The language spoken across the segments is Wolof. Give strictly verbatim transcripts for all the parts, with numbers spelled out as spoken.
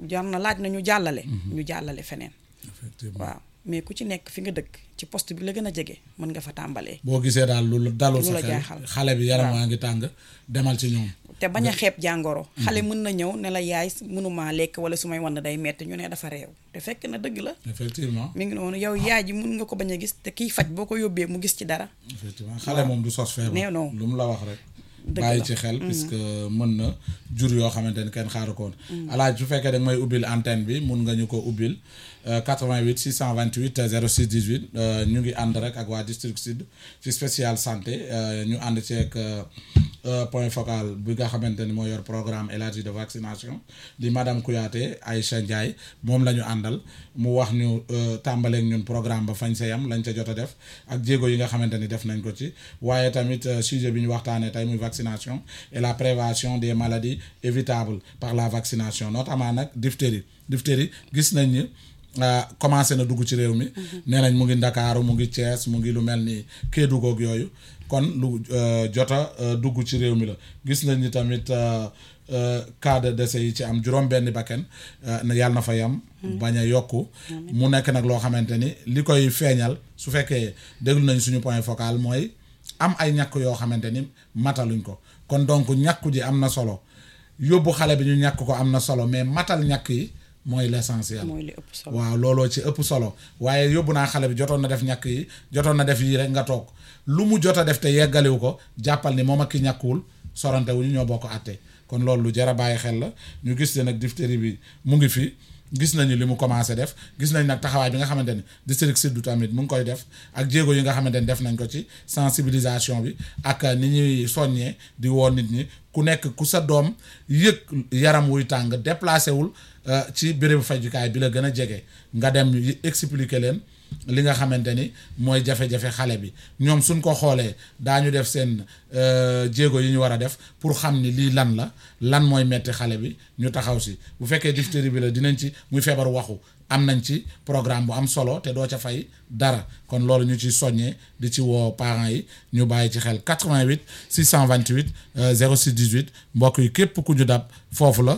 jar na laaj na ñu jàllale ñu jàllale feneen effectivement waaw mais ku ci nekk fi nga dëkk ci poste bi la gën a jege mën nga fa tàmbalee boo gisee daal lu dalul lu sa la xel jaaxal. xale bi yaram waa ngi tàng demal ci ñoom te bañ a xeeb jàngoro xale mën na ñëw ne la yaay mënumaa lekk wala su may wan day metti ñu ne dafa réew te fekk na dëgg la effectivement mi ngi noonu yow yaay ji mun nga ko bañ a gis te kiy faj boo ko yóbbee mu gis ci dara effectivement xale moom du sos feebar nee non lu mu la wax rek dëgg bàyyi la. ci xel puisque mën na jur yoo xamante ni kenn xaaru ko woon alaaj su fekkee da nga may ubbil antenne bi mun nga ñu ko ubbil euh, quatre-vingt-huit six cent vingt-huit zéro six dix-huit euh, ñu ngi ànd rek ak waa district sud ci spécial santé euh, ñu ànd ceeg euh, euh, point focal bi nga xamante ni moo yor programme élargi de vaccination di madame Kouyaté Aïcha Ndiaye moom la ñu àndal mu wax ñu euh, tàmbaleeg ñun programme ba fañ sa yam lañ ca jot a def ak jéego yi nga xamante ni def nañ ko ci waaye tamit euh, sujet bi ñu waxtaanee tey muy vaccination et la prévention des maladies évitables par la vaccination notamment nag diphtérie diphtérie gis nañ ni euh, commencé na dugg ci réew mi nee nañ mu ngi Ndakaaru mu ngi Thiès mu ngi lu mel ni Kédougou ak yooyu kon lu euh, jota euh, dugg ci réew mi la gis nañ ni tamit euh, euh, cas de décès yi ci am juróom benn bakken euh, na yàlla na fa yam bañ a yokku mu nekk nag loo xamante ni li koy feeñal su fekkee déglu nañ suñu point focal mooy am ay ñàkk yoo xamante ni mataluñ ko kon donc ñàkku ji am na solo yóbbu xale bi ñu ñàkk ko am na solo mais matal ñàkk yi mooy l'essentiel mooy li ëpp solo waaw looloo ci ëpp solo waaye yóbbu naa xale bi jotoon na def ñàkk yi jotoon na def yii rek nga toog lu mu jot a def te yeggaliwu ko jàppal ni moom ak ki ñàkkuwul sorante wu ñu ñoo bokk àtte kon loolu lu jar a bàyyi xel la ñu gis ne nag diphtérie bi mu ngi fi gis nañu li mu commencé def gis nañ nag taxawaay bi nga xamante ni district sud tamit mu ngi koy def ak jéego yi nga xamante ni def nañ ko ci sensibilisation bi ak ni ñuy soññee di woo nit ñi ku nekk ku sa doom yëg yaram wuy tàng déplacé wul ci bérébu fajukaay bi la gën a jege nga dem expliquer leen li nga xamante ni mooy jafe-jafe xale bi ñoom suñ ko xoolee daañu def seen jéego yi ñu war a def pour xam ni lii lan la lan mooy metti xale bi ñu taxaw si bu fekkee diphtérie bi la dinañ ci muy feebar waxu am nañ ci programme bu am solo te doo ca fay dara kon loolu ñu ci soññee di ci woo parents yi ñu bàyyi ci xel quatre-vingt-huit six cent vingt-huit zéro six dix-huit mbokk yi képp ku ñu dab foofu la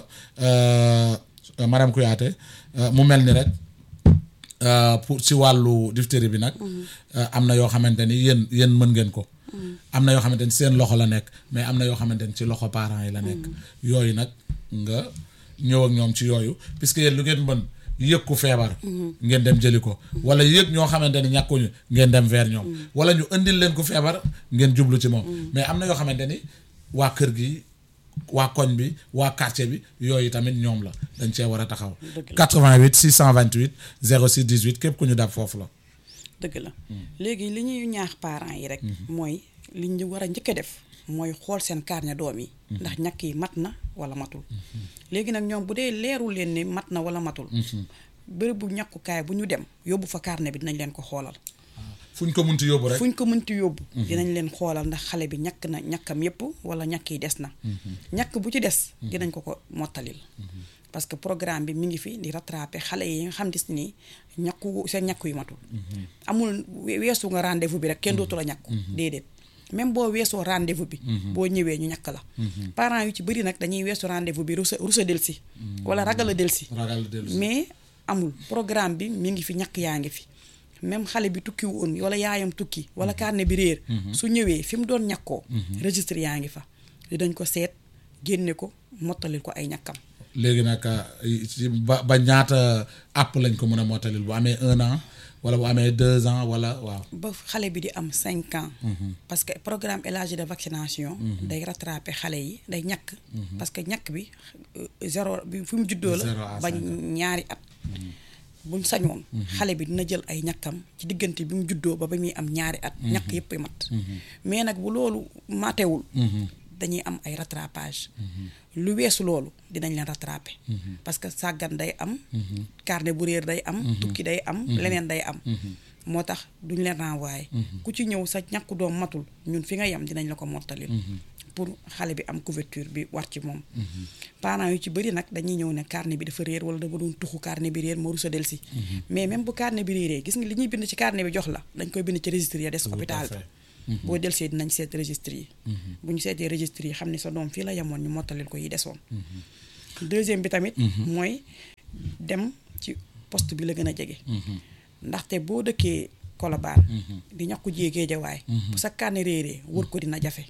madame Kouyaté mu mel ni rek Uh, pour ci wàllu diphtérie bi nag uh, am na yoo xamante ni yéen yéen mën ngeen ko am na yoo xamante ni seen loxo la nekk mais am na yoo xamante ni ci loxo parents yi la nekk yooyu nag nga ñëw ak ñoom ci yooyu puisque yéen lu ngeen mën yëg ku feebar ngeen dem jëli ko wala yëg ñoo xamante ni ñàkkuñu ngeen dem vers ñoom wala ñu indil leen ku feebar ngeen jublu ci moom mais am na yoo xamante ni waa kër gi waa koñ bi waa quartier bi yooyu tamit ñoom la dañ cee war a taxaw quatre-vingt-huit six cent vingt-huit zéro six dix-huit képp ku ñu dab foofu la dëgg la léegi li ñuy ñaax parents yi rek mooy li ñu war a njëkk a def mooy xool seen carnet doom yi ndax ñàkk yi mat na wala matul léegi nag ñoom bu dee leerul leen ni mat na wala matul bërëb bu ñàkkukaay bu ñu dem yóbbu fa carnet bi dinañ leen ko xoolal fu ñu ko mënti yóbbu rek fu ñu ko mënti yóbbu dinañ leen xoolal ndax xale bi ñàkk na ñàkkam yépp wala ñàkk yi des na ñàkk bu ci des dinañ ko ko mottalil parce que programme bi mi ngi fi di rattraper xale yi nga xam dis ni ñàkku seen ñàkk yu matul amul weesu nga rendez-vous bi rek kenn dootu la ñàkku déedéet même boo weesoo rendez-vous bi boo ñëwee ñu ñàkk la parents yu ci bëri nag dañuy weesu rendez-vous bi rusa rusa delsi wala ragal a delsi mais amul programme bi mi ngi fi ñàkk yaa ngi fi même xale bi tukki woon wala yaayam tukki wala carnet bi réer su ñëwee fi mu doon ñàkkoo registre yaa ngi fa li dañ ko seet génne ko mottalil ko ay ñàkkam léegi nag ba ba ñaata àpp lañ ko mën a mottalil bu amee un an wala bu amee deux ans wala waaw ba xale bi di am cinq ans parce que programme élargi de vaccination day rattraper xale yi day ñàkk parce que ñàkk bi zéro bi fi mu juddoo la ba ñaari at buñ sañoon xale bi dina jël ay ñàkkam ci diggante bi mu juddoo ba ba muy am ñaari at ñàkk yépp mat mais nag bu loolu matewul dañuy am ay rattrapage lu weesu loolu dinañ leen rattraper parce que sàggan day am carnet bu réer day am tukki day am leneen day am moo tax duñ leen renvoyer ku ci ñëw sa ñàkku doom matul ñun fi nga yem dinañ la ko mottalil pour xale bi am couverture bi war ci moom parents yu ci bëri nag dañuy ñëw ne carnet bi dafa réer wala dama doon tuxu carnet bi réer ma rusa delsi mais même bu carnet bi réeree gis nga li ñuy bind ci carnet bi jox la dañ koy bind ci registre ya des hôpital bi boo delsee dinañ seet registre yi bu ñu seetee registre yi xam ne sa doom fii la yemoon ñu mottalil ko yi desoon deuxième bi tamit mooy dem ci poste bi la gën a jege. ndaxte boo dëkkee Colobane di ñàkku jee Géejawaay bu sa carnet réeree wër ko dina jafe.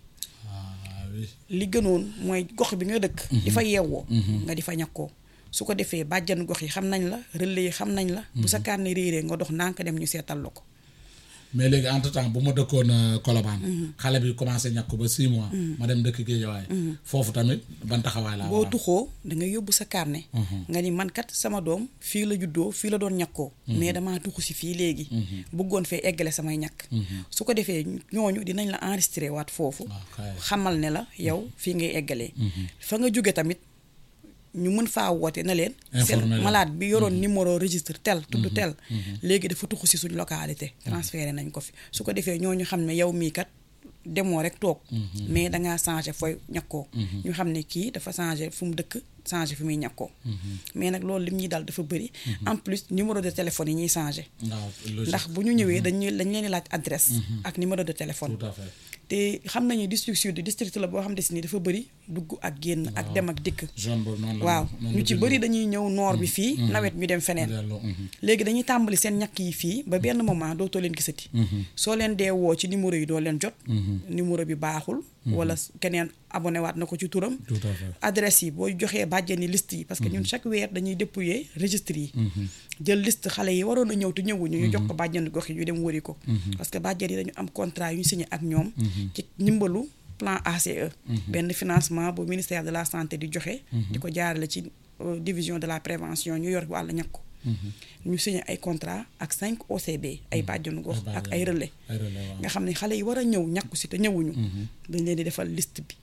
li gënoon mooy gox bi nga dëkk di fa yeewoo nga di fa ñàkkoo su ko defee bàjjan gox yi xam nañ la relais yi xam nañ la bu sa carnet réeree nga dox ndànk dem ñu seetal la ko. mais léegi entre temps bu ma dëkkoon Colobane xale bi commencé ñàkk ba six mois ma dem dëkk Géejawaay foofu tamit ban taxawaay laa boo tuxoo da nga yóbbu sa carnet nga ni man kat sama doom fii la juddoo fii la doon ñàkkoo mais damaa tuxu si fii léegi bëggoon fee eggale samay ñàkk su ko defee ñooñu dinañ la enregistré waat foofu xamal ne la yow fii ngay eggalee fa nga jóge tamit ñu mën faa woote na leen seen malade bi yoroon numéro registre tel tudd tel léegi dafa tuxu si suñ localité transféré nañ ko fi su ko defee ñooñu xam ne yow mii kat demoo rek toog mais dangaa changé fooy ñàkkoo ñu xam ne kii dafa changé fu mu dëkk changé fi muy ñàkkoo mais nag loolu lim ñuy dal dafa bëri en plus numéro de téléphone yi ñuy changé ndax bu ñu ñëwee dañuy dañ leen di laaj adresse ak numéro de téléphone te xam nañu district sud district la boo xam ne si ni dafa bëri dugg ak génn ak dem ak dikk waaw ñu ci bëri dañuy ñëw noor bi fii nawet ñu dem feneen léegi dañuy tàmbali seen ñàkk yi fii ba benn moment dootoo leen gisati soo leen dee woo ci numéro yi doo leen jot numéro bi baaxul wala keneen abonné waat na ko ci turam adresse yi boo joxee bàjjeni liste yi parce que ñun chaque weer dañuy dépouiller registre yi jël liste xale yi waroon a ñëw te ñëwuñu ñu jox ko bàjjeni gox yi ñu dem wëri ko parce que bàjjen yi dañu am contrat yu ñu signé ak ñoom ci ndimbalu plan A C E benn financement bu ministère de la santé di joxe di ko jaarale ci division de la prévention ñu yor wàllu ñàkku ñu signé ay contrat ak cinq O C B ay bàjjenu gox ak ay relais nga xam ne xale yi war a ñëw ñàkku si te ñëwuñu dañ leen di defal liste bi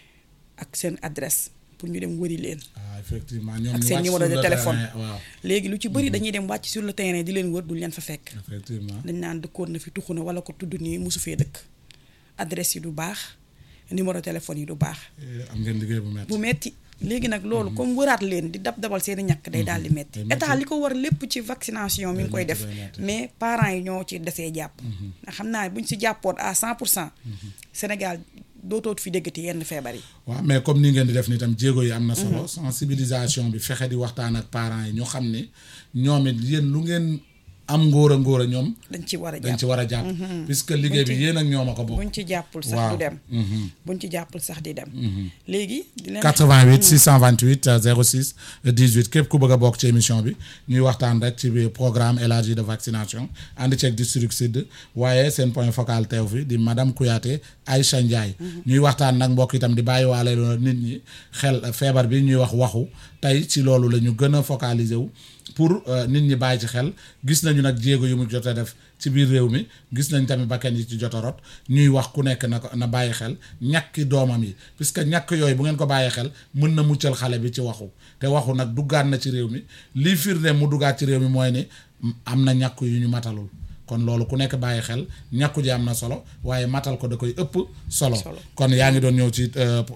ak seen adresse pour ñu dem wëri leen effectivement ak seen numéro de téléphone léegi lu ci bëri dañuy dem wàcc sur le terrain di leen wër du leen fa fekk dañ naan dëkkoon na fi tuxu na wala ko tudd nii mosu fee dëkk adresse yi du baax numéro téléphone yi du baax am ngeen liggéey bu metti bu metti léegi nag loolu comme wëraat leen di dab dabal seen i ñàkk day daal di metti état li ko war lépp ci vaccination mi ngi koy def mais parents yi ñoo ci desee jàpp ndax xam naa buñ si jàppoon à cent pour cent Sénégal dootoot fi déggati yenn feebar yi waaw mais comme ni ngeen di def ni tam jéego yi am na solo sensibilisation bi fexe di waxtaan ak parents yi ñu xam ne ñoom it yéen lu ngeen am ngóor a ngóor a ñoom dañ ci war a jàpp dañ ci war a jàpp puisque liggéey bi yéen ak ñoom a ko bokk buñ ci jàppul sax du dem buñ ci jàppul sax di dem léegi di leen quatre-vingt-huit six cent vingt-huit zéro six dix-huit képp ku bëgg a bokk ci émission bi ñuy waxtaan rek ci programme élargi de vaccination ànd ceeg district sud waaye seen point focal teew fi di madame Kouyaté Aïcha Ndiaye ñuy waxtaan nag mbokk itam di bàyyi waale nit ñi xel feebar bi ñuy wax waxu tey ci loolu la ñu gën a focaliser wu pour nit ñi bàyyi ci xel gis nañu nag jéego yu mu jot a def ci biir réew mi gis nañ tamit bakkan yi ci jot a rot ñuy wax ku nekk na na bàyyi xel ñàkki doomam yi puisque ñàkk yooyu bu ngeen ko bàyyi xel mën na muccal xale bi ci waxu te waxu nag duggaat na ci réew mi lii firnde mu duggaat ci réew mi mooy ni am na ñàkk yu ñu matalul kon loolu ku nekk bàyyi xel ñàkku ji am na solo waaye matal ko da koy ëpp solo kon yaa ngi doon ñëw ci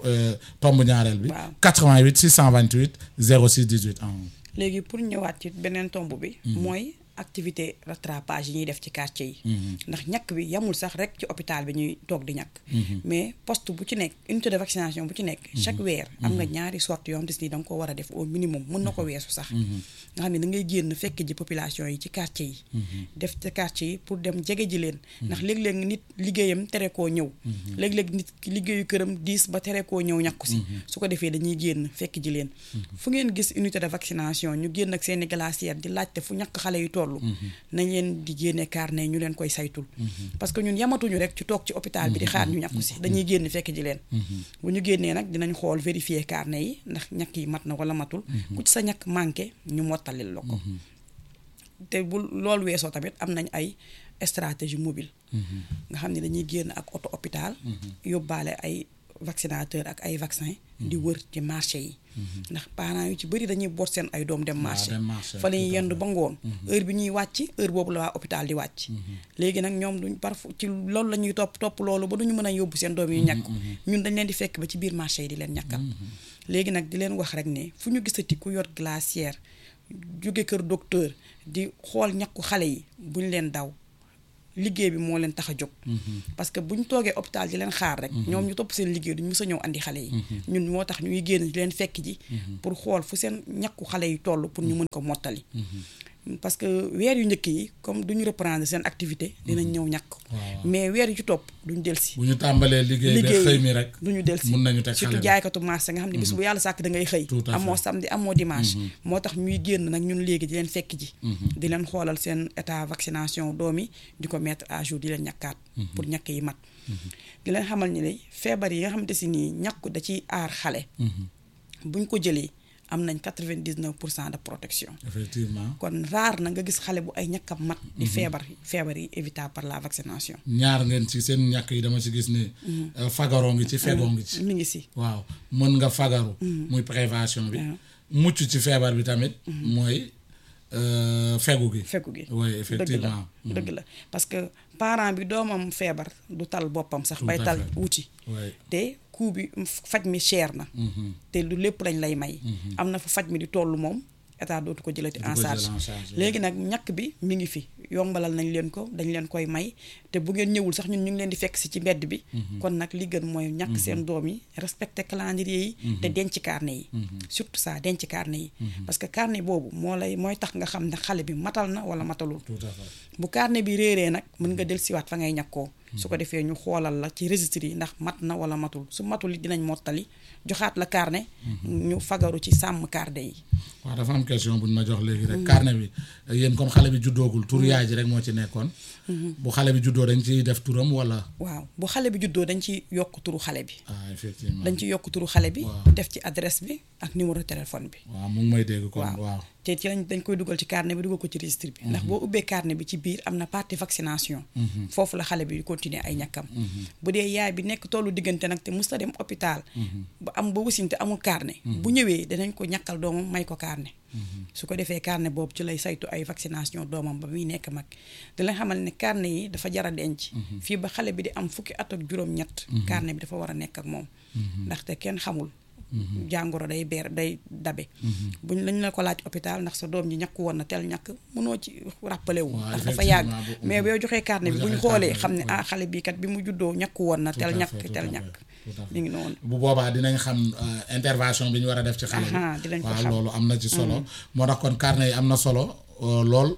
tomb ñaareel bi quatre-vingt-huit six cent vingt-huit zéro six dix-huit léegi pour ñëwaat ci beneen tomb bi mooy activité rattrapage yi ñuy def ci quartier yi ndax ñàkk bi yamul sax rek ci hôpital bi ñuy toog di ñàkk mais poste bu ci nekk unité de vaccination bu ci nekk chaque weer am nga ñaari sorte yoo xam des ni da nga ko war a def au minimum mën na ko weesu sax nga xam ne da ngay génn fekk ji population yi ci quartier yi def ci quartier yi pour dem jege ji leen ndax léeg-léeg nit liggéeyam tere koo ñëw léeg-léeg nit liggéeyu këram diis ba tere koo ñëw ñàkku si su ko defee dañuy génn fekk ji leen fu ngeen gis unité de vaccination ñu génn ak seeni glacière di laajte fu ñàkk xale yu toll nañ leen di génne carnet ñu leen koy saytul parce que ñun yamatuñu rek ci toog ci hôpital bi di xaar ñu ñàkku si dañuy génn fekk ji leen bu ñu génnee nag dinañ xool vérifier carnet yi ndax ñàkk yi mat na wala matul ku ci sa ñàkk manqué ñu mottalil la ko te bu loolu weesoo tamit am nañ ay stratégie mobile nga xam ne dañuy génn ak auto hôpital yóbbaale ay vaccinateur ak ay vaccin di wër ci marché yi ndax parents yu ci bëri dañuy boot seen ay doom dem marché fa lañuy yendu ba ngoon heure bi ñuy wàcc heure boobu la waa hôpital di wàcc léegi nag ñoom duñ parfois ci loolu la ñuy topp topp loolu ba duñu mën a yóbbu seen doom yi ñàkk ñun dañ leen di fekk ba ci biir marché yi di leen ñàkkal léegi nag di leen wax rek ne fu ñu gisati ku yor glacière jóge kër docteur di xool ñàkku xale yi buñ leen daw liggéey bi moo leen tax a jóg parce que bu ñu toogee hôpital di leen xaar rek ñoom ñu topp seen liggéey duñu mës a ñëw andi xale yi ñun moo tax ñuy génn di leen fekk ji pour xool fu seen ñàkku xale yi toll pour ñu mën ko mottali parce que weer yu njëkk yi comme duñu reprendre seen activité dinañ ñëw ñàkk mais weer yu ci topp duñu delsi bu ñu tàmbalee liggéey ba xëy mi rek duñu delsi mun nañu teg xale surtout jaaykatu marché nga xam ne bis bu yàlla sàkk da ngay xëy amoo samedi amoo dimanche moo tax ñuy génn nag ñun léegi di leen fekk ji di leen xoolal seen état vaccination doom yi di ko mettre à jour di leen ñàkkaat pour ñàkk yi mat di leen xamal ni lay feebar yi nga xamante si nii ñàkku da ciy aar xale buñ ko jëlee am nañ quatre-vingt-dix-neuf pour cent de protection. effectivement kon raar na nga gis xale bu ay ñàkkam mat. di feebar feebar yi évitable par la vaccination. ñaar ngeen ci seen ñàkk yi dama ci gis ni. fagaroo ngi ci fegoo ngi ci. mi ngi si waaw mën nga fagaru. muy prévention bi. mucc ci feebar bi tamit. mooy fegu gi. fegu gi oui effectivement dëgg la parce que parent bi doomam feebar du tal boppam sax. bay tal wuti. te coût bi faj mi cher na te lu lépp lañ lay may am na fa faj mi di toll moom état dootu ko jëlati en charge léegi nag ñàkk bi mi ngi fi yombalal nañ leen ko dañ leen koy may te bu ngeen ñëwul sax ñun ñu ngi leen di fekk si ci mbedd bi kon nag li gën mooy ñàkk seen doom yi respecté calendrier yi te denc carnet yi surtout ça denc carnet yi parce que carnet boobu moo lay mooy tax nga xam ne xale bi matal na wala matalul bu carnet bi réeree nag mën nga del siwaat fa ngay ñàkkoo su ko defee ñu xoolal la ci registre yi ndax mat na wala matul su matul yi dinañ mottali joxaat la carnet ñu fagaru ci sàmm carnet yi waaw dafa am question bu ñu ma jox léegi rek carnet bi yéen comme xale bi juddoogul tur yaay ji rek moo ci nekkoon bu xale bi juddoo dañ ciy def turam wala waaw bu xale bi juddoo dañ ci yokk turu xale bi ah effectivement dañ ci yokk turu xale bi def ci adresse bi ak numéro téléphone bi waaw mu ngi may dégg kon waaw te ci lañ dañ koy dugal ci carnet bi dugal ko ci registre bi ndax boo ubbee carnet bi ci biir am na partie vaccination foofu la xale bi continuer ay ñàkkam bu dee yaay bi nekk tollu diggante nag te musta dem hôpital ba am ba wasin te amul carnet bu ñëwee danañ ko ñàkkal doomam may ko carnet su ko defee carnet boobu ci lay saytu ay vaccination doomam ba muy nekk mag di la xamal ne carnet yi dafa jar a denc fii ba xale bi di am fukki at ak juróom-ñett carnet bi dafa war a nekk ak moom ndaxte kenn xamul jàngoro day beer day dabe buñ lañ la ko laaj hôpital ndax sa doom ji ñàkk woon na tel ñàkk mënoo ci rappelé wu ndax dafa yàgg mais boo joxee carnet bi bu ñu xoolee xam ne ah xale bii kat bi mu juddoo ñàkk woon na tel ñàkk tel ñàkk mi ngi noonu bu boobaa dinañ xam intervention bi ñu war a def ci xale bi waaw loolu am na ci solo moo tax kon carnet yi am na solo lool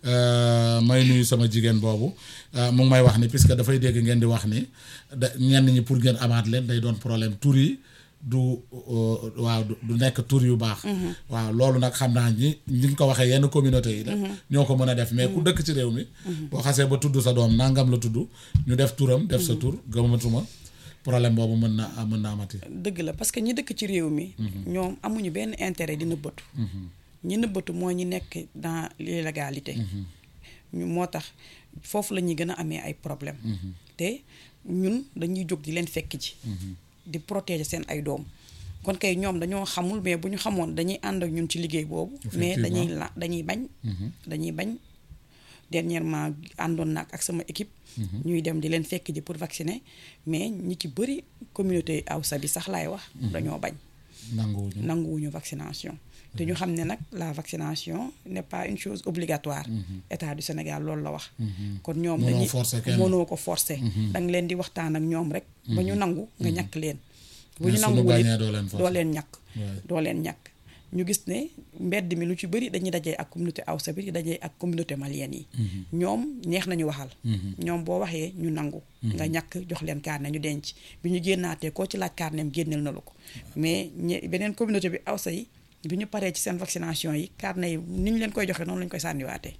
may nuyu sama jigéen boobu mu ngi may wax ni puisque dafay dégg ngeen di wax ni da ñenn ñi pour ngeen amaat leen day doon problème tur yi du waaw du nekk tur yu baax waaw loolu nag xam naa ñi ñi nga ko waxee yenn communauté yi la ñoo ko mën a def mais ku dëkk ci réew mi boo xasee ba tudd sa doom nangam la tudd ñu def turam def sa tur gëmatuma problème boobu mën na mën na amati dëgg la parce que ñi dëkk ci réew mi ñoom amuñu benn intérêt di nëbbatu ñi nëbbatu moo ñi nekk dans l'illégalité ñu moo tax foofu la ñuy gën a amee ay problème te ñun dañuy jóg di leen fekk ji di protéger seen ay doom kon kay ñoom dañoo xamul mais bu ñu xamoon dañuy ànd ak ñun ci liggéey boobu mais dañuy la dañuy bañ dañuy bañ dernièrement àndoon nag ak sama équipe ñuy dem di leen fekk ji pour vacciner mais ñi ci bëri communauté Hausa bi sax laay wax dañoo bañ nanguwuñu nanguwuñu vaccination te ñu xam ne nag la vaccination n'est pas une chose obligatoire état du Sénégal loolu la wax kon ñoom dañuy mënoo ko forcer danga leen di waxtaan ak ñoom rek ba ñu nangu nga ñàkk leen bu ñu nangu doo leen ñàkk doo leen ñàkk ñu gis ne mbedd mi lu ci bëri dañuy dajee ak communauté Hausa bi dajee ak communauté malienne yi ñoom neex nañu waxal ñoom boo waxee ñu nangu nga ñàkk jox leen carnet ñu denc bi ñu génnaatee koo ci laaj carnet am génneel na la ko mais beneen communauté bi Hausa yi bi ñu paree ci seen vaccination yi carnet yi ni ñu leen koy joxe noonu lañu koy sànniwaatee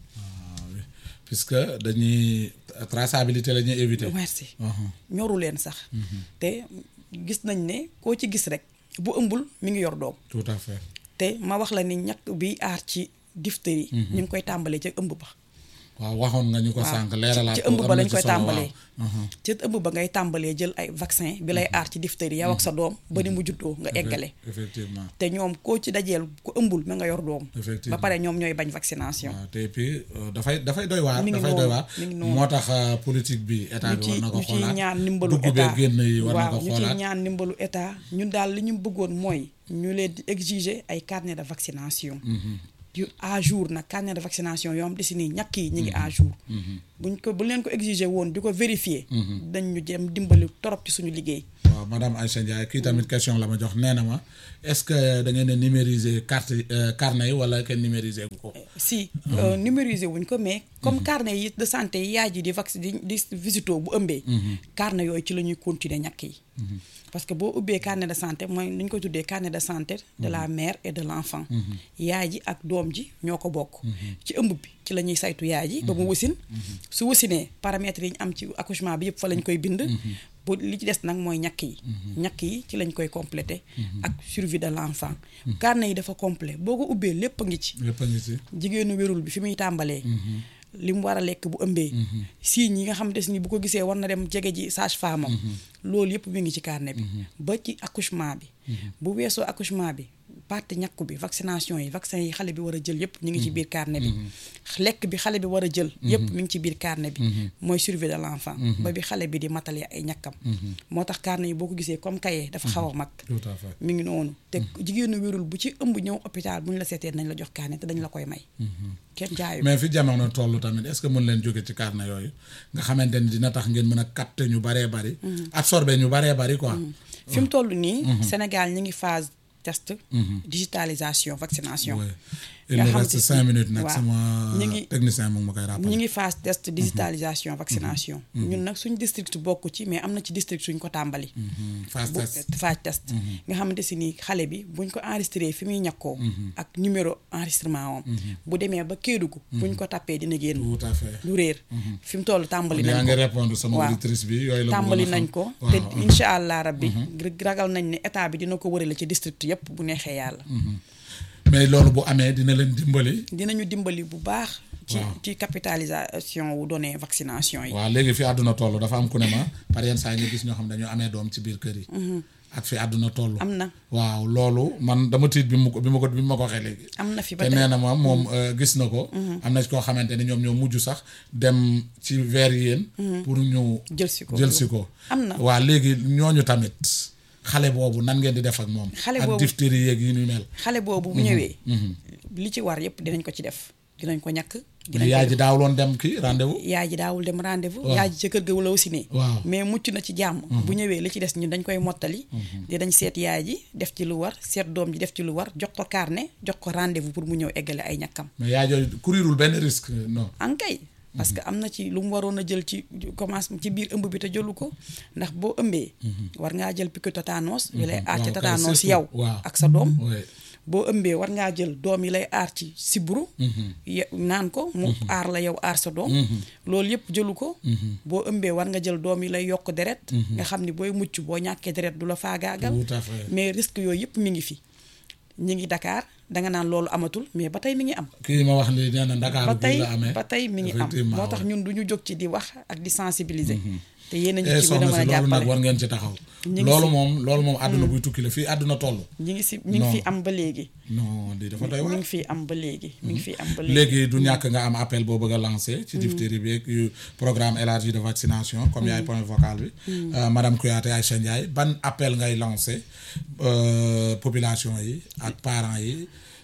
puisque dañuy traçabilité la ñuy éviter merci ñoru leen sax te gis nañ ne koo ci gis rek bu ëmbul mi ngi yor doom tout à fait te ma wax la ni ñàkk bi aar ci diphtérie yi ñu ngi koy tàmbalee ca ëmb ba waaw waxoon nga ñu ko sànq leeralaat ci ëmb ba lañ koy tàmbalee ci ëmb ba ngay tàmbalee jël ay vaccin bi lay aar ci diphtérie yow ak sa doom ba ni mu juddoo nga eggale effectivement te ñoom koo ci dajeel ku ëmbul ma nga yor doom ba pare ñoom ñooy bañ vaccination te puis dafay dafay doy waar dafay doy waar moo tax politique bi état bi war na ko xoolaat ñu ciy ñaan ndimbalu dugg bee génn yi war na ko waaw ñu xoolaat ciy ñaan ndimbalu état ñun daal li ñu bëggoon mooy ñu leen di exiger ay carnet de vaccination yu à jour nag carnet de vaccination yoo xam te si nii ñàkk yi ñu ngi à jour. buñ ko bu leen ko exiger woon di ko vérifier. dañ ñu jëm dimbali torop ci suñu liggéey. waaw madame Aïcha Ndiaye kii tamit question la ma jox nee na ma est-ce que da ngeen a numériser carte carnet yi wala kenn numériser gu ko. si numériser wuñ ko mais comme carnet yi de santé yi yaay ji di vac di di visito bu ëmbee. carnet yooyu ci la ñuy continuer ñàkk yi. parce que boo ubbee carnet de santé mooy li ñu ko tuddee carnet de santé de la mère et de l'enfant. yaay ji ak doom ji ñoo ko bokk. ci ëmb bi ci la ñuy saytu yaay ji ba mu wasin. su wasinee paramètres yi ñu am ci accouchement bi yëpp fa lañ koy bind. bu li ci des nag mooy ñàkk yi. ñàkk yi ci lañ koy complété. ak survie de l'enfant. carnet yi dafa complet boo ko ubbee lépp a ngi ci. lépp a ngi ci. jigéenu wérul bi fi muy tàmbalee. li mu war a lekk bu ëmbee. signes yi nga xam des ni bu ko gisee war na dem jege ji sage-femme am. loolu yëpp mi ngi ci carnet bi. ba ci accouchement bi. bu weesoo accouchement bi partie ñàkku bi vaccination yi vaccin yi xale bi war a jël yëpp ñu ngi ci biir carnet bi. lekk bi xale bi war a jël. yëpp mi ngi ci biir carnet bi. mooy survie de l'enfant. ba bi xale bi di matali ay ñàkkam. moo tax carnet yi boo ko gisee comme cahier dafa xaw a mag. tout à fait mi ngi noonu te jigéenu wérul bu ci ëmb ñëw hôpital bu ñu la seetee nañ la jox carnet te dañ la koy may. kenn jaayu mais fi jamono toll tamit est-ce que mën leen jóge ci carnet yooyu nga xamante ni dina tax ngeen mën a capter ñu baree bari. absorber ñu baree bari quoi. fi mu toll nii. Sénégal ñu ngi phase test. digitalisation vaccination. il me reste cinq minutes nag waaw sama ñu ngi technicien moom ma koy rappelé. ñu ngi phase test digitalisation vaccination. ñun nag suñ district bokk ci mais am na ci district suñ ko tàmbali. phase test phase test. nga xamante si ni xale bi buñ ko enregistré fi muy ñàkkoo. ak numéro enregistrement am. bu demee ba Kédougou. buñ ko tappee dina génn. tout à fait du réer. fi mu toll tàmbali nañ yaa ko ngi répondre sama auditrice bi yooyu la tàmbali nañ ko te incha allah rabbi ragal nañ ne état bi dina ko wërale ci district yëpp bu neexee yàlla. mais loolu bu amee dina leen dimbali. dinañu dimbali bu baax. ci ci capitalisation wu données vaccination yi. waaw léegi fi àdduna toll dafa am ku ne ma par yenn saa yi nga gis ñoo xam dañoo amee doom ci biir kër yi. ak fi àdduna toll. am na waaw loolu man dama tiit bi mu ko bi ma ko bi ma ko waxee léegi. am na fi ba te tey nee na ma moom gis na ko. am na ci koo xamante ni ñoom ñoo mujj sax dem ci vers yéen. pour ñu jël si ko jël si ko. am na waaw léegi ñooñu tamit. xale boobu nan ngeen di def ak moom. xale ak boobu diphtérie yeeg yi ñu mel. xale boobu bu ñëwee. li ci war yëpp dinañ ko ci def dinañ ko ñàkk. dinañ yaay ji daawuloon dem kii rendez-vous. yaay ji daawul dem rendez-vous. waaw yaay ji ca kër ga wala aussi ne. waaw mais mucc na ci jàmm. bu ñëwee li ci des ñun dañ koy mottali. dinañ seet yaay ji def ci lu war seet doom ji def ci lu war jox ko carnet jox ko rendez-vous pour mu ñëw eggale ay ñàkkam. mais yaay jooju courirul benn risque non. ankay parce que am na ci lu mu waroon a jël ci commence ci biir ëmb bi te jëlu ko ndax boo ëmbee. war ngaa jël piqûre tétanos. yi lay aar ci tétanos yow. ak sa doom. boo ëmbee war ngaa jël doom yi lay aar ci sibru. naan ko mu aar la yow aar sa doom. loolu yëpp jëlu ko. boo ëmbee war nga jël doom yi lay yokk deret. nga xam ni booy mucc boo ñàkkee deret du la faagaagal. tout à fait mais risque yooyu yëpp mi ngi fi. ñi ngi Dakar danga naan loolu amatul mais ba tey mi ngi am. kii ma wax ni nee na Dakar ba bi tey la amee ba tey mi ngi am moo tax ñun du ñu jóg ci di wax ak di sensibiliser. te yéen a ngi eh ci gën a soxna mën si a loolu nag jàppale war ngeen ci taxaw. ngi loolu si- moom loolu moom àdduna buy tukki la fii àdduna toll. ñi ngi si mi ngi fi am ba léegi. non lii dafa doy mi waar. ngi fi am ba léegi. mi ngi fi am ba léegi. léegi du ñàkk nga am appel boo bëgg a lancé ci diphtérie bi ak yu programme élargi de vaccination comme yaay point vocal bi euh, madame Kouyaté Aïcha Ndiaye ban appel ngay lancé euh, population yi ak parents yi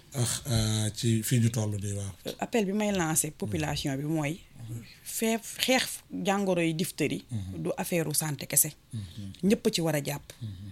euh, ci fii ñu toll di waaw. appel bi may lancé population bi mooy fee xeex jàngoro yi diphtérie du affaire u santé kese ñëpp ci war a jàpp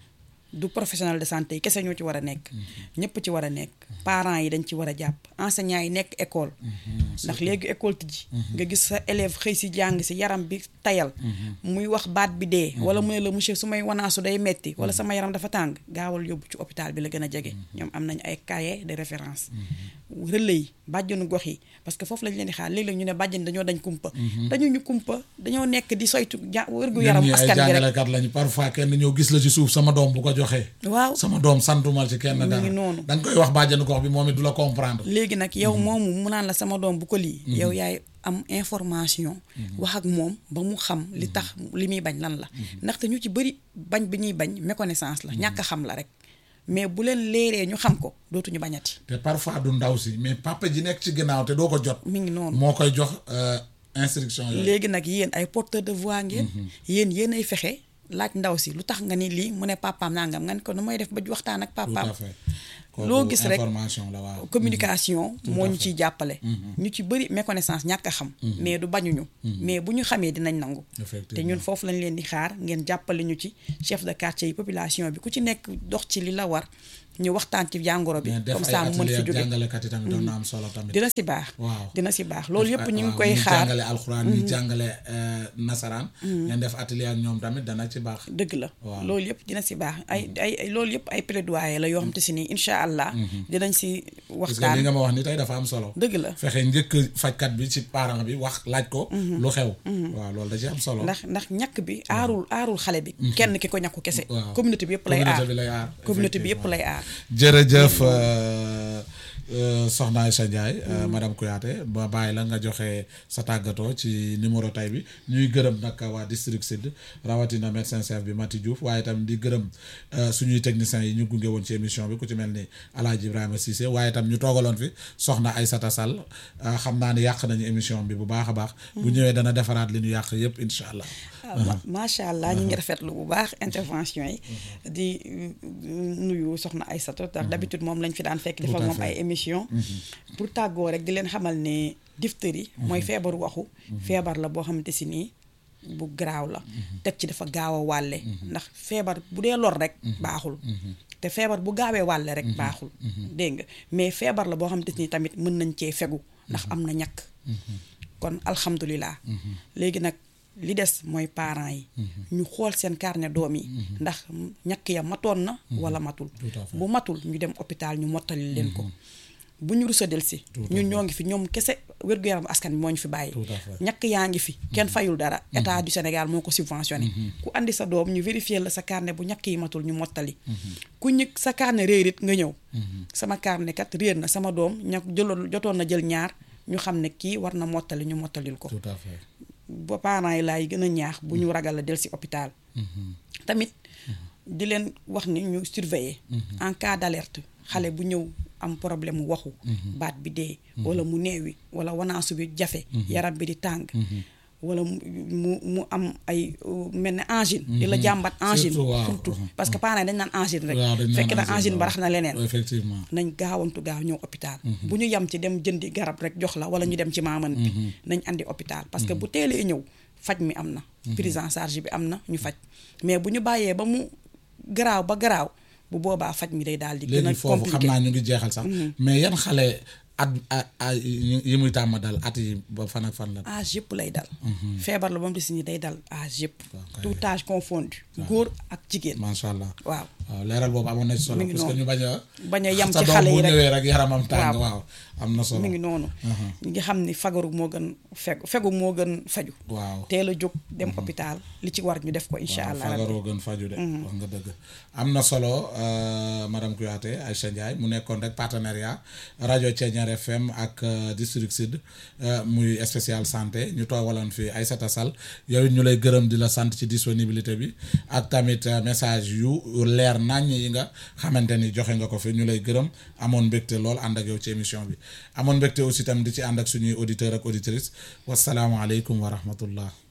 du professionnel de santé yi kese ñoo ci war a nekk ñëpp ci war a nekk parents yi dañ ci war a jàpp enseignants yi nekk école ndax léegi école tijji nga gis sa élève xëy si jàng si yaram bi tayal muy wax baat bi dee wala mu ne la monsieur su may wanaasu day metti wala sama yaram dafa tàng gaawal yóbbu ci hôpital bi la gën a jege ñoom am nañ ay cahier de référence relais yi bàjjenu gox yi parce que foofu lañ leen di xaar léeg-léeg ñu ne bàjjen dañoo dañ kumpa dañu ñu kumpa dañoo nekk di soytu ja wërgu yaram askan bi ay rek jàngalekat lañu parfois kenn ñëw gis la ci suuf sama doom bu ko joxee. waaw sama doom santumal ci kenn dara ngi noonu. da nga koy wax bàjjenu gox bi moom it du la comprendre. léegi nag yow moomu mu naan la sama doom bu ko lii yow yaay am information wax ak moom ba mu xam li tax li muy bañ lan la ndaxte ñu ci bëri bañ bi ñuy bañ méconnaissance la ñàkk a xam la rek mais bu leen leeree ñu xam ko dootuñu bañati te parfois du ndaw si mais papa ji nekk ci ginnaaw te doo ko jot. mi ngi noonu moo koy jox euh, instruction yooyu. léegi nag yéen ay porteur de voix ngeen yéen yéen ay fexe laaj ndaw si lu tax nga ni lii mu ne papaam nangam nga ne ko nu may def ba waxtaan ak tout papaam à fait. loo gis rek information la waaw. communication moo ñu ciy jàppale. ñu ci bëri méconnaissance ñàkk a xam. mais du bañuñu. mais bu ñu xamee dinañ nangu. te ñun foofu lañ leen di xaar ngeen jàppale ñu ci chef de quartier yi population bi ku ci nekk dox ci li la war. ñu waxtaan ci jàngoro bi comme ça mu mën fi jóge jàngalekat yi tamit doon na am solo tamit. dina si baax. waaw dina si baax loolu yëpp ñu ngi koy xaar jàngale alxuraan ñi jàngale nasaraan. ngeen def atelier ak ñoom tamit dana ci baax. dëgg la loolu yëpp dina si baax ay ay loolu yëpp ay plaidoyer la yoo xam te si nii incha allah. dinañ si waxtaan parce que li nga ma wax ni tey dafa am solo. dëgg la fexe njëkk fajkat bi ci parent bi wax laaj ko. lu xew. waaw loolu da ci am solo. ndax ndax ñàkk bi aarul aarul xale bi. kenn ki ko ñàkku kese. waaw communauté bi yëpp lay aar communauté bi lay aar. communauté bi yëpp lay aar. jërëjëf soxna Aïcha Ndiaye madame Kouyaté ba bàyyi la nga joxe sa tàggatoo ci numéro tay bi ñuy gërëm nag waa district sud rawatina médecin chef bi Mati Diouf waaye tam di gërëm suñuy techniciens yi ñu gunge woon ci émission bi ku ci mel ni Alaaji Ibrahima Cissé waaye tam ñu toogaloon fi soxna Aïssata Sall xam naa ni yàq nañu émission bi bu baax a baax bu ñëwee dana defaraat li ñu yàq yëpp incha allah. macha allah ñu ngi rafetlu bu baax intervention yi di nuyu soxna Aïssata ndax d'habitude moom lañ fi daan fekk defal moom ay émission pour tàggoo rek di leen xamal ne diphtérie mooy feebaru waxu feebar la boo xamante si nii bu garaaw la teg ci dafa gaaw a wàlle ndax feebar bu dee lor rek baaxul te feebar bu gaawee wàlle rek baaxul dégg nga mais feebar la boo xamante si nii tamit mën nañ cee fegu ndax am na ñàkk kon alhamdulilah léegi nag li des mooy parents yi ñu xool seen carnet doom yi ndax ñàkk ya matoon na wala matul bu matul ñu dem hôpital ñu mottali leen ko bu ñu rusa del si ñun ñoo ngi fi ñoom kese wér-gu-yaram askan bi moo ñu fi bàyyi ñàkk yaa ngi fi kenn fayul dara état du Sénégal moo ko subventionné ku andi sa doom ñu vérifier la sa carnet bu ñàkk yi matul ñu mottali ku ñu sa carnet réer it nga ñëw sama carnet kat réer na sama doom ñàkk jëloon jotoon na jël ñaar ñu xam ne kii war na mottali ñu mottalil ko ba parents yi laay gën a ñaax bu ñu ragal la del si hôpital tamit di leen wax ni ñu surveiller en cas d'alerte xale bu ñëw am problème mu waxu baat bi dee wala mu neewi wala wanaasu bi jafe yaram bi di tàng wala mu mu am ay mel ne angine di la jàmbat angine surtout parce que parents yi dañ naan angine rek fekk na angine ba rax na leneen effectivement nañ gaawantu gaaw ñëw hôpital bu ñu yam ci dem jëndi garab rek jox la wala ñu dem ci maaman bi nañ andi hôpital parce que bu teelee ñëw faj mi am na prise en charge bi am na ñu faj mais bu ñu bàyyee ba mu garaaw ba garaaw bu boobaa faj mi day daal di gën a léegi foofu xam naa ñu ngi jeexal sax mais yan xale at at yi muy tàmm dal at yi ba fan ak fan la. âge yëpp lay dal. feebar la ba mu des ni day dal âge yëpp. tout âge confondu. góor ak jigéen. macha allah waaw. waaw leeral boobu amoon na ci solo. parce que ñu bañ a. bañ a yem ci xale yi rek rek ñëwee rek yaramam tàng. waaw am na solo mi ngi noonu. ñu ngi xam ni fagaru moo gën fegu fegu moo gën faju. waaw teel a jóg dem hôpital li ci war ñu def ko incha allah. waaw fagaroo gën faju de. wax nga dëgg am na solo madame Kouyaté Aïcha Ndiaye mu nekkoon rek partenariat rajo Thiéniere F M ak district sud muy spécial santé ñu toogaloon fi Aïssata Sall yow it ñu lay gërëm di la sant ci disponibilité bi ak tamit message yu leer naññ yi nga xamante ni joxe nga ko fi ñu lay gërëm amoon mbégte lool ànd ak yow ci émission bi amoon mbégte aussi tam di ci ànd ak suñuy auditeurs ak auditrices wasalaamualeykum wa rahmatullah